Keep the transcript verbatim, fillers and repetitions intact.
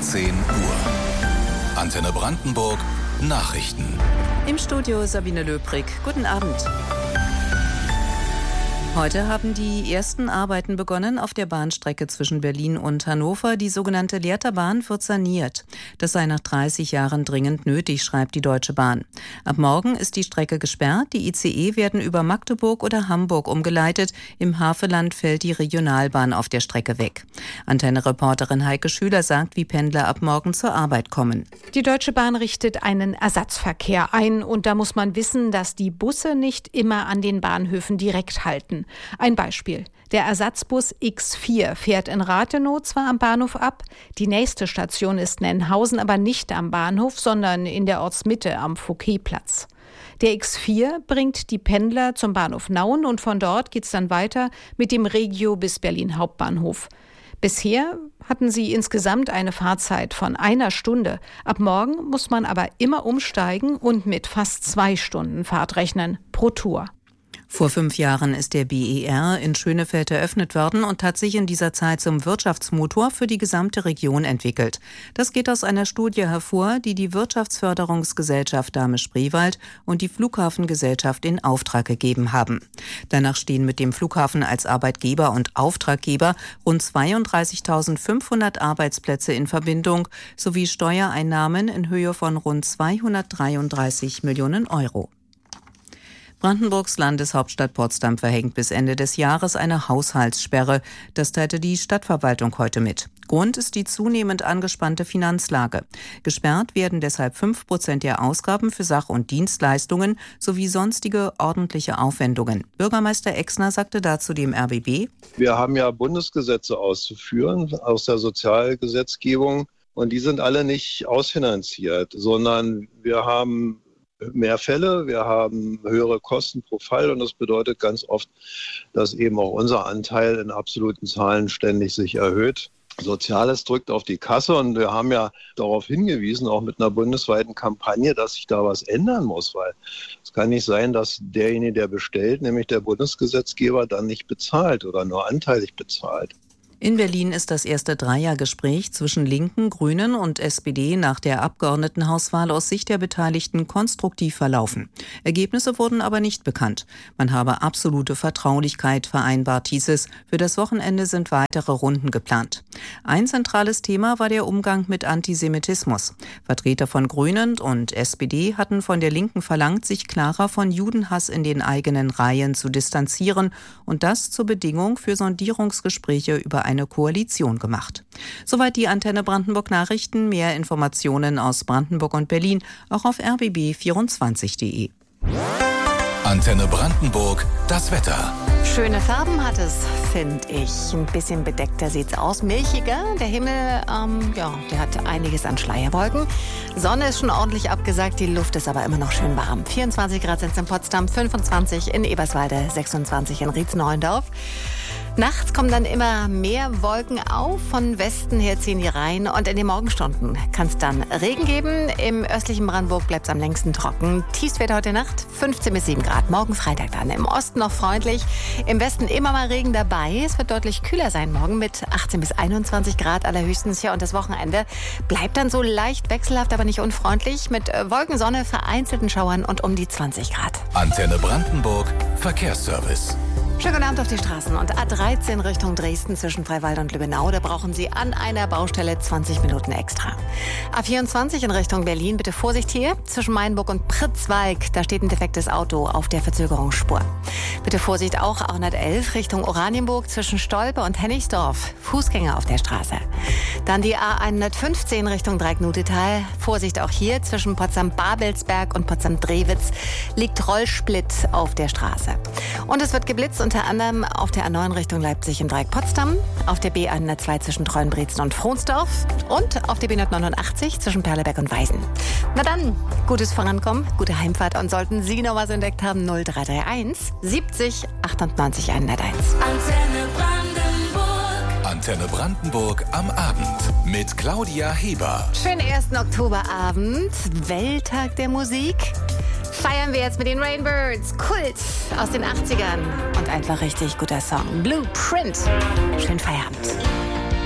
zehn Uhr. Antenne Brandenburg Nachrichten. Im Studio Sabine Löbrig. Guten Abend. Heute haben die ersten Arbeiten begonnen auf der Bahnstrecke zwischen Berlin und Hannover. Die sogenannte Lehrter Bahn wird saniert. Das sei nach dreißig Jahren dringend nötig, schreibt die Deutsche Bahn. Ab morgen ist die Strecke gesperrt. Die I C E werden über Magdeburg oder Hamburg umgeleitet. Im Havelland fällt die Regionalbahn auf der Strecke weg. Antenne-Reporterin Heike Schüler sagt, wie Pendler ab morgen zur Arbeit kommen. Die Deutsche Bahn richtet einen Ersatzverkehr ein. Und da muss man wissen, dass die Busse nicht immer an den Bahnhöfen direkt halten. Ein Beispiel. Der Ersatzbus X vier fährt in Rathenow zwar am Bahnhof ab, die nächste Station ist Nennhausen, aber nicht am Bahnhof, sondern in der Ortsmitte am Fouquetplatz. Der X vier bringt die Pendler zum Bahnhof Nauen und von dort geht's dann weiter mit dem Regio bis Berlin Hauptbahnhof. Bisher hatten sie insgesamt eine Fahrzeit von einer Stunde. Ab morgen muss man aber immer umsteigen und mit fast zwei Stunden Fahrt rechnen pro Tour. Vor fünf Jahren ist der B E R in Schönefeld eröffnet worden und hat sich in dieser Zeit zum Wirtschaftsmotor für die gesamte Region entwickelt. Das geht aus einer Studie hervor, die die Wirtschaftsförderungsgesellschaft Dahme-Spreewald und die Flughafengesellschaft in Auftrag gegeben haben. Danach stehen mit dem Flughafen als Arbeitgeber und Auftraggeber rund zweiunddreißigtausendfünfhundert Arbeitsplätze in Verbindung sowie Steuereinnahmen in Höhe von rund zweihundertdreiunddreißig Millionen Euro. Brandenburgs Landeshauptstadt Potsdam verhängt bis Ende des Jahres eine Haushaltssperre. Das teilte die Stadtverwaltung heute mit. Grund ist die zunehmend angespannte Finanzlage. Gesperrt werden deshalb fünf Prozent der Ausgaben für Sach- und Dienstleistungen sowie sonstige ordentliche Aufwendungen. Bürgermeister Exner sagte dazu dem R B B: Wir haben ja Bundesgesetze auszuführen aus der Sozialgesetzgebung und die sind alle nicht ausfinanziert, sondern wir haben mehr Fälle, wir haben höhere Kosten pro Fall und das bedeutet ganz oft, dass eben auch unser Anteil in absoluten Zahlen ständig sich erhöht. Soziales drückt auf die Kasse und wir haben ja darauf hingewiesen, auch mit einer bundesweiten Kampagne, dass sich da was ändern muss, weil es kann nicht sein, dass derjenige, der bestellt, nämlich der Bundesgesetzgeber, dann nicht bezahlt oder nur anteilig bezahlt. In Berlin ist das erste Dreiergespräch zwischen Linken, Grünen und S P D nach der Abgeordnetenhauswahl aus Sicht der Beteiligten konstruktiv verlaufen. Ergebnisse wurden aber nicht bekannt. Man habe absolute Vertraulichkeit vereinbart, hieß es. Für das Wochenende sind weitere Runden geplant. Ein zentrales Thema war der Umgang mit Antisemitismus. Vertreter von Grünen und S P D hatten von der Linken verlangt, sich klarer von Judenhass in den eigenen Reihen zu distanzieren und das zur Bedingung für Sondierungsgespräche über eine Koalition gemacht. Soweit die Antenne Brandenburg Nachrichten. Mehr Informationen aus Brandenburg und Berlin auch auf r b b vierundzwanzig punkt d e. Antenne Brandenburg, das Wetter. Schöne Farben hat es, finde ich. Ein bisschen bedeckter sieht's aus, milchiger. Der Himmel, ähm, ja, der hat einiges an Schleierwolken. Sonne ist schon ordentlich abgesagt, die Luft ist aber immer noch schön warm. vierundzwanzig Grad sind es in Potsdam, fünfundzwanzig in Eberswalde, sechsundzwanzig in Rietz-Neuendorf. Nachts kommen dann immer mehr Wolken auf, von Westen her ziehen die rein und in den Morgenstunden kann es dann Regen geben. Im östlichen Brandenburg bleibt es am längsten trocken. Tiefstwert heute Nacht fünfzehn bis sieben Grad, morgen Freitag dann. Im Osten noch freundlich, im Westen immer mal Regen dabei. Es wird deutlich kühler sein morgen mit achtzehn bis einundzwanzig Grad allerhöchstens hier und das Wochenende bleibt dann so leicht wechselhaft, aber nicht unfreundlich mit Wolken, Sonne, vereinzelten Schauern und um die zwanzig Grad. Antenne Brandenburg Verkehrsservice. Schönen guten Abend auf die Straßen und A dreizehn Richtung Dresden zwischen Freiwald und Lübbenau. Da brauchen Sie an einer Baustelle zwanzig Minuten extra. A vierundzwanzig in Richtung Berlin, bitte Vorsicht hier. Zwischen Mainburg und Pritzwalk, da steht ein defektes Auto auf der Verzögerungsspur. Bitte Vorsicht auch A hundertelf Richtung Oranienburg zwischen Stolpe und Hennigsdorf. Fußgänger auf der Straße. Dann die A hundertfünfzehn Richtung Dreiecknutetal. Vorsicht auch hier zwischen Potsdam-Babelsberg und Potsdam-Drewitz liegt Rollsplit auf der Straße. Und es wird geblitzt unter anderem auf der A neun Richtung Leipzig im Dreieck Potsdam, auf der B hundertzwei zwischen Treuenbrietzen und Fronsdorf und auf der B hundertneunundachtzig zwischen Perleberg und Weisen. Na dann, gutes Vorankommen, gute Heimfahrt und sollten Sie noch was entdeckt haben, null drei drei eins siebzig achtundneunzig hunderteins. Antenne Brandenburg. Antenne Brandenburg am Abend mit Claudia Heber. Schönen ersten Oktoberabend, Welttag der Musik. Feiern wir jetzt mit den Rainbirds, Kult aus den achtzigern und einfach richtig guter Song. Blueprint. Schönen Feierabend.